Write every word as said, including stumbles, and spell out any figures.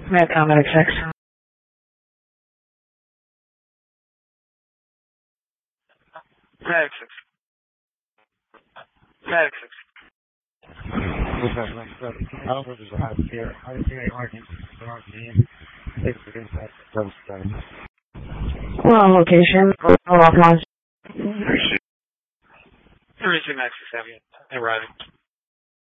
Med Combat six. Medic six. Medic six. However, there's a high fear, high fear argument for our team. It's against that those guns. We're on location. We're off on. thirty-two Max is heavy. Arriving.